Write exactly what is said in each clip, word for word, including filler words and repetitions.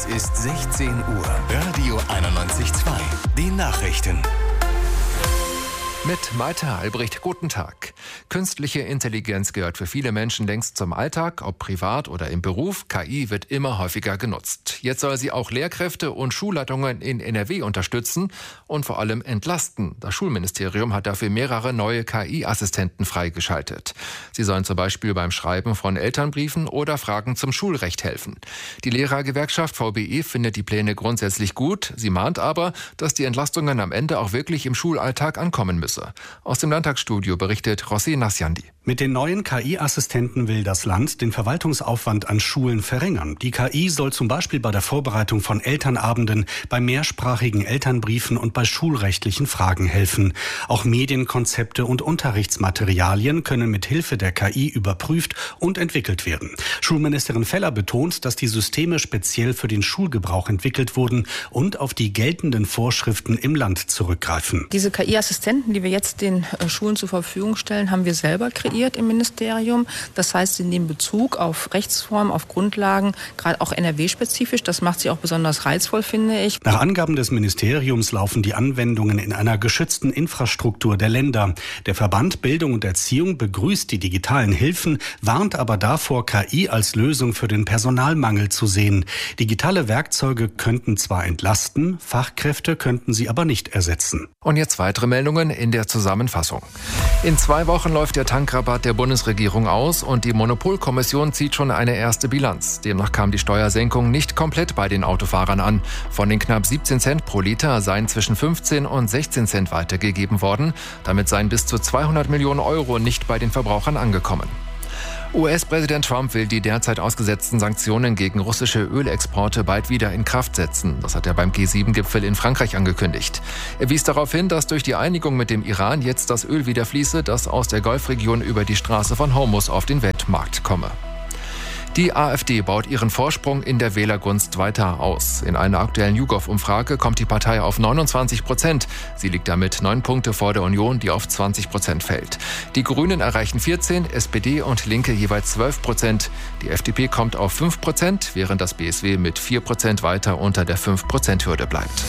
ist sechzehn Uhr. Radio einundneunzig Komma zwei. Die Nachrichten. Mit Malte Albrecht, guten Tag. Künstliche Intelligenz gehört für viele Menschen längst zum Alltag, ob privat oder im Beruf. K I wird immer häufiger genutzt. Jetzt soll sie auch Lehrkräfte und Schulleitungen in N R W unterstützen und vor allem entlasten. Das Schulministerium hat dafür mehrere neue K I-Assistenten freigeschaltet. Sie sollen zum Beispiel beim Schreiben von Elternbriefen oder Fragen zum Schulrecht helfen. Die Lehrergewerkschaft V B E findet die Pläne grundsätzlich gut. Sie mahnt aber, dass die Entlastungen am Ende auch wirklich im Schulalltag ankommen müssen. Aus dem Landtagsstudio berichtet Rossi Nassiandi. Mit den neuen K I-Assistenten will das Land den Verwaltungsaufwand an Schulen verringern. Die K I soll zum Beispiel bei der Vorbereitung von Elternabenden, bei mehrsprachigen Elternbriefen und bei schulrechtlichen Fragen helfen. Auch Medienkonzepte und Unterrichtsmaterialien können mit Hilfe der K I überprüft und entwickelt werden. Schulministerin Feller betont, dass die Systeme speziell für den Schulgebrauch entwickelt wurden und auf die geltenden Vorschriften im Land zurückgreifen. Diese K I-Assistenten, die wir jetzt den Schulen zur Verfügung stellen, haben wir selber kreiert im Ministerium. Das heißt, sie nehmen Bezug auf Rechtsformen, auf Grundlagen, gerade auch N R W-spezifisch. Das macht sie auch besonders reizvoll, finde ich. Nach Angaben des Ministeriums laufen die Anwendungen in einer geschützten Infrastruktur der Länder. Der Verband Bildung und Erziehung begrüßt die digitalen Hilfen, warnt aber davor, K I als Lösung für den Personalmangel zu sehen. Digitale Werkzeuge könnten zwar entlasten, Fachkräfte könnten sie aber nicht ersetzen. Und jetzt weitere Meldungen in der Zusammenfassung. In zwei Wochen läuft der Tankrabatt der Bundesregierung aus und die Monopolkommission zieht schon eine erste Bilanz. Demnach kam die Steuersenkung nicht komplett bei den Autofahrern an. Von den knapp siebzehn Cent pro Liter seien zwischen fünfzehn und sechzehn Cent weitergegeben worden. Damit seien bis zu zweihundert Millionen Euro nicht bei den Verbrauchern angekommen. U S-Präsident Trump will die derzeit ausgesetzten Sanktionen gegen russische Ölexporte bald wieder in Kraft setzen. Das hat er beim G sieben Gipfel in Frankreich angekündigt. Er wies darauf hin, dass durch die Einigung mit dem Iran jetzt das Öl wieder fließe, das aus der Golfregion über die Straße von Hormuz auf den Weltmarkt komme. Die AfD baut ihren Vorsprung in der Wählergunst weiter aus. In einer aktuellen YouGov-Umfrage kommt die Partei auf neunundzwanzig Prozent. Sie liegt damit neun Punkte vor der Union, die auf zwanzig Prozent fällt. Die Grünen erreichen vierzehn, S P D und Linke jeweils zwölf Prozent. Die F D P kommt auf fünf Prozent, während das B S W mit vier Prozent weiter unter der fünf Prozent Hürde bleibt.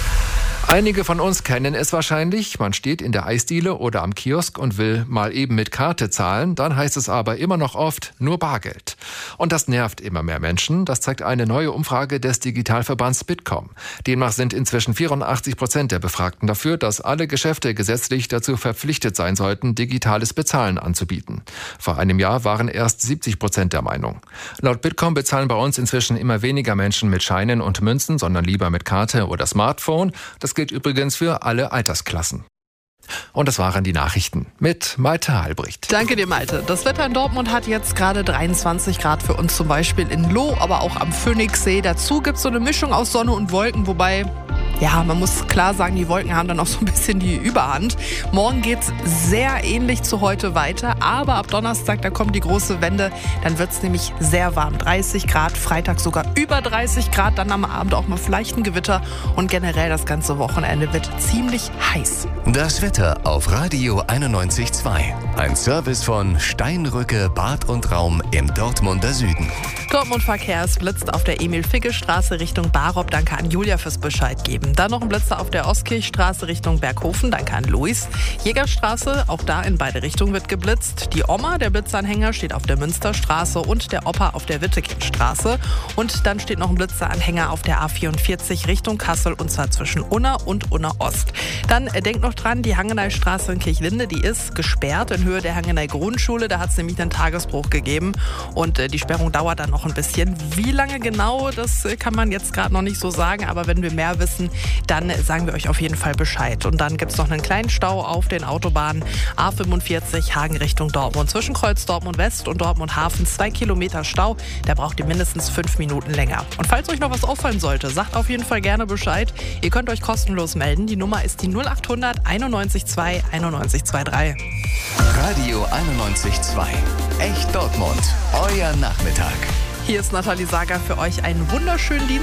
Einige von uns kennen es wahrscheinlich. Man steht in der Eisdiele oder am Kiosk und will mal eben mit Karte zahlen. Dann heißt es aber immer noch oft nur Bargeld. Und das nervt immer mehr Menschen. Das zeigt eine neue Umfrage des Digitalverbands Bitkom. Demnach sind inzwischen vierundachtzig Prozent der Befragten dafür, dass alle Geschäfte gesetzlich dazu verpflichtet sein sollten, digitales Bezahlen anzubieten. Vor einem Jahr waren erst siebzig Prozent der Meinung. Laut Bitkom bezahlen bei uns inzwischen immer weniger Menschen mit Scheinen und Münzen, sondern lieber mit Karte oder Smartphone. Das gilt übrigens für alle Altersklassen. Und das waren die Nachrichten mit Malte Albrecht. Danke dir, Malte. Das Wetter in Dortmund hat jetzt gerade dreiundzwanzig Grad für uns, zum Beispiel in Loh, aber auch am Phoenixsee. Dazu gibt es so eine Mischung aus Sonne und Wolken, wobei, ja, man muss klar sagen, die Wolken haben dann auch so ein bisschen die Überhand. Morgen geht's sehr ähnlich zu heute weiter, aber ab Donnerstag, da kommt die große Wende. Dann wird's nämlich sehr warm. dreißig Grad, Freitag sogar über dreißig Grad, dann am Abend auch mal vielleicht ein Gewitter und generell das ganze Wochenende wird ziemlich heiß. Das Wetter auf Radio einundneunzig Komma zwei. Ein Service von Steinrücke Bad und Raum im Dortmunder Süden. Dortmund Verkehr, es blitzt auf der Emil-Figge-Straße Richtung Barop. Danke an Julia fürs Bescheid geben. Dann noch ein Blitzer auf der Ostkirchstraße Richtung Berghofen. Danke an Luis. Jägerstraße, auch da in beide Richtungen wird geblitzt. Die Oma, der Blitzanhänger, steht auf der Münsterstraße und der Opa auf der Wittekindstraße. Und dann steht noch ein Blitzeranhänger auf der A vierundvierzig Richtung Kassel und zwar zwischen Unna und Unna Ost. Dann äh, denkt noch dran, die Hangeneystraße in Kirchlinde, die ist gesperrt in Höhe der Hangeney Grundschule. Da hat es nämlich einen Tagesbruch gegeben und äh, die Sperrung dauert dann noch ein bisschen. Wie lange genau, das äh, kann man jetzt gerade noch nicht so sagen, aber wenn wir mehr wissen, dann äh, sagen wir euch auf jeden Fall Bescheid. Und dann gibt es noch einen kleinen Stau auf den Autobahnen A fünfundvierzig Hagen Richtung Dortmund. Zwischen Kreuz Dortmund West und Dortmund Hafen zwei Kilometer Stau. Da braucht ihr mindestens fünf Minuten länger. Und falls euch noch was auffallen sollte, sagt auf jeden Fall gerne Bescheid. Ihr könnt euch kostenlos melden. Die Nummer ist die null acht hundert einundneunzig zwei einundneunzig drei. Radio einundneunzig Komma zwei. Echt Dortmund. Euer Nachmittag. Hier ist Nathalie Sager für euch einen wunderschönen Dienstag.